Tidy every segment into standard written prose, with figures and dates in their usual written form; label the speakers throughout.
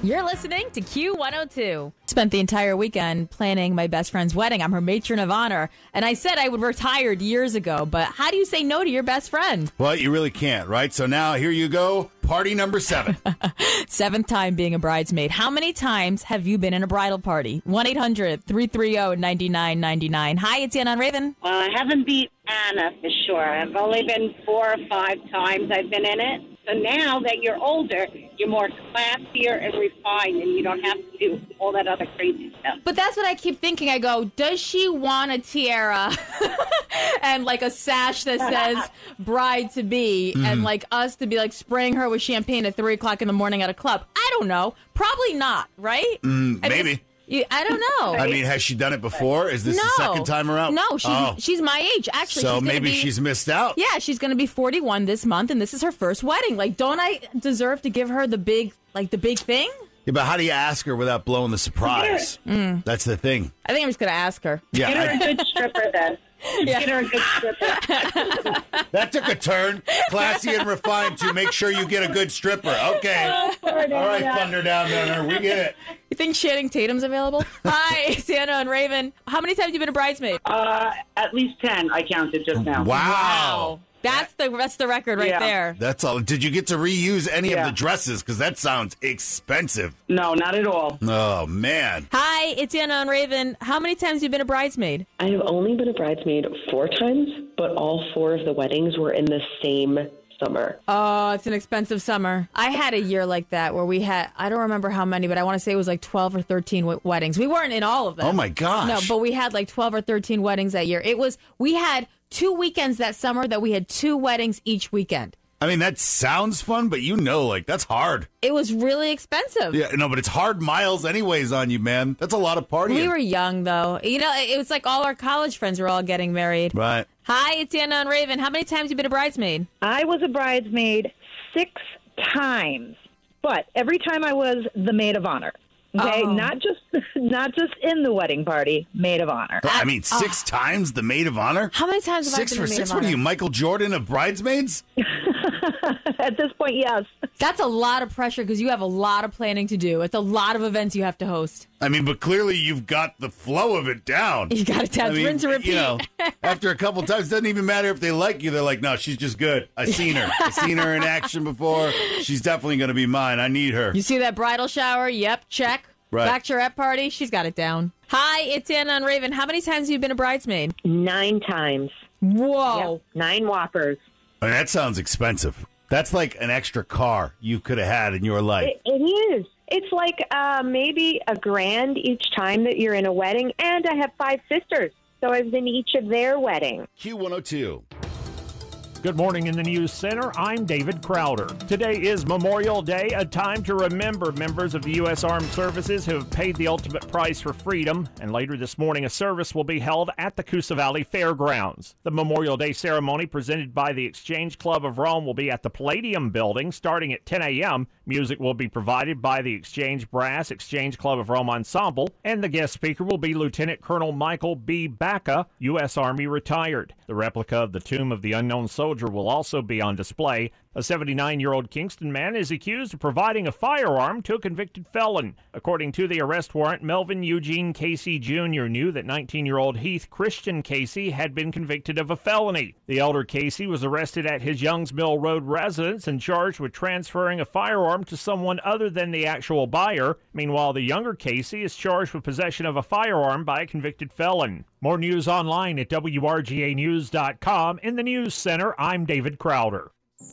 Speaker 1: You're listening to Q102. Spent the entire weekend planning my best friend's wedding. I'm her matron of honor. And I said I would retire years ago, but how do you say no to your best friend?
Speaker 2: Well, you really can't, right? So now here you go. Party number 7.
Speaker 1: 7th time being a bridesmaid. How many times have you been in a bridal party? 1-800-330-9999. Hi, it's Anna on Raven.
Speaker 3: Well, I haven't beat Anna for sure. I've only been 4 or 5 times I've been in it. So now that you're older, you're more classier and refined, and you don't have to do all that other crazy stuff.
Speaker 1: But that's what I keep thinking. I go, does she want a tiara and like a sash that says bride-to-be and like us to be like spraying her with champagne at 3 o'clock in the morning at a club? I don't know. Probably not, right?
Speaker 2: Maybe.
Speaker 1: I don't know.
Speaker 2: I mean, has she done it before? Is this the second time around?
Speaker 1: No, she's my age, actually.
Speaker 2: So maybe she's missed out.
Speaker 1: Yeah, she's going to be 41 this month, and this is her first wedding. Like, don't I deserve to give her the big thing?
Speaker 2: Yeah, but how do you ask her without blowing the surprise? That's the thing.
Speaker 1: I think I'm just going to ask her.
Speaker 2: Yeah,
Speaker 3: Get her a good stripper then. Get her a good stripper.
Speaker 2: that took a turn. Classy and refined to make sure you get a good stripper. Okay. All right, Thunder Down Under. We get it.
Speaker 1: You think Channing Tatum's available? Hi, it's Anna and Raven. How many times have you been a bridesmaid?
Speaker 4: At least 10, I counted just now.
Speaker 2: Wow.
Speaker 1: That's the record right there.
Speaker 2: That's all. Did you get to reuse any of the dresses? Because that sounds expensive.
Speaker 4: No, not at all.
Speaker 2: Oh, man.
Speaker 1: Hi, it's Anna on Raven. How many times have you been a bridesmaid?
Speaker 5: I have only been a bridesmaid 4 times, but all 4 of the weddings were in the same summer.
Speaker 1: Oh, it's an expensive summer. I had a year like that where we had, I don't remember how many, but I want to say it was like 12 or 13 weddings. We weren't in all of them.
Speaker 2: Oh, my gosh.
Speaker 1: No, but we had like 12 or 13 weddings that year. We had 2 weekends that summer that we had 2 weddings each weekend.
Speaker 2: I mean, that sounds fun, but that's hard.
Speaker 1: It was really expensive.
Speaker 2: Yeah, no, but it's hard miles anyways on you, man. That's a lot of partying.
Speaker 1: We were young, though. You know, it was like all our college friends were all getting married.
Speaker 2: Right.
Speaker 1: Hi, it's Anna on Raven. How many times have you been a bridesmaid?
Speaker 6: I was a bridesmaid 6 times, but every time I was the maid of honor. Okay, not just in the wedding party, maid of honor.
Speaker 2: I mean, 6 times the maid of honor?
Speaker 1: How many times have I been the maid of honor?
Speaker 2: 6 for 6? What are you, Michael Jordan of bridesmaids?
Speaker 6: At this point, yes.
Speaker 1: That's a lot of pressure because you have a lot of planning to do. It's a lot of events you have to host.
Speaker 2: I mean, but clearly you've got the flow of it down.
Speaker 1: You got it down. Rinse and repeat.
Speaker 2: You know, after a couple times, it doesn't even matter if they like you. They're like, no, she's just good. I've seen her. I've seen her in action before. She's definitely going to be mine. I need her.
Speaker 1: You see that bridal shower? Yep, check.
Speaker 2: Right.
Speaker 1: Bachelorette party? She's got it down. Hi, it's Anna on Raven. How many times have you been a bridesmaid?
Speaker 5: 9 times.
Speaker 1: Whoa.
Speaker 5: Yep, 9 whoppers.
Speaker 2: I mean, that sounds expensive. That's like an extra car you could have had in your life.
Speaker 5: It is. It's like maybe $1,000 each time that you're in a wedding. And I have 5 sisters, so I've been each of their weddings.
Speaker 2: Q102.
Speaker 7: Good morning in the News Center. I'm David Crowder. Today is Memorial Day, a time to remember members of the U.S. Armed Services who have paid the ultimate price for freedom. And later this morning, a service will be held at the Coosa Valley Fairgrounds. The Memorial Day ceremony presented by the Exchange Club of Rome will be at the Palladium Building starting at 10 a.m. Music will be provided by the Exchange Brass Exchange Club of Rome Ensemble, and the guest speaker will be Lieutenant Colonel Michael B. Baca, U.S. Army retired. The replica of the Tomb of the Unknown Soldier will also be on display. A 79-year-old Kingston man is accused of providing a firearm to a convicted felon. According to the arrest warrant, Melvin Eugene Casey Jr. knew that 19-year-old Heath Christian Casey had been convicted of a felony. The elder Casey was arrested at his Youngs Mill Road residence and charged with transferring a firearm to someone other than the actual buyer. Meanwhile, the younger Casey is charged with possession of a firearm by a convicted felon. More news online at WRGAnews.com. In the News Center, I'm David Crowder.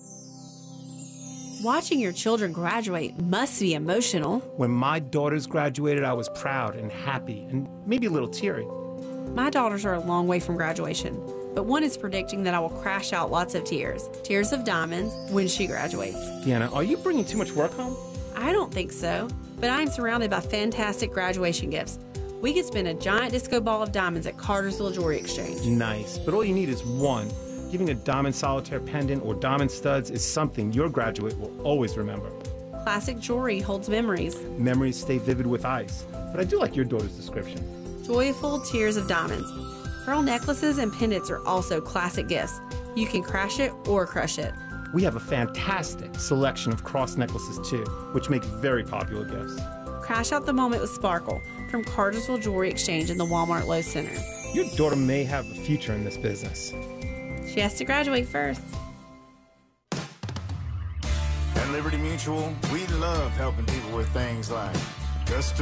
Speaker 8: Watching your children graduate must be emotional.
Speaker 9: When my daughters graduated, I was proud and happy and maybe a little teary.
Speaker 8: My daughters are a long way from graduation, but one is predicting that I will crash out lots of tears of diamonds, when she graduates.
Speaker 9: Deanna, are you bringing too much work home?
Speaker 8: I don't think so, but I am surrounded by fantastic graduation gifts. We could spin a giant disco ball of diamonds at Cartersville Jewelry Exchange.
Speaker 9: Nice, but all you need is one. Giving a diamond solitaire pendant or diamond studs is something your graduate will always remember.
Speaker 8: Classic jewelry holds memories.
Speaker 9: Memories stay vivid with ice. But I do like your daughter's description.
Speaker 8: Joyful tears of diamonds. Pearl necklaces and pendants are also classic gifts. You can crash it or crush it.
Speaker 9: We have a fantastic selection of cross necklaces too, which make very popular gifts.
Speaker 8: Crash out the moment with Sparkle from Cartersville Jewelry Exchange in the Walmart Lowe's Center.
Speaker 9: Your daughter may have a future in this business.
Speaker 8: She has to graduate first.
Speaker 10: At Liberty Mutual, we love helping people with things like just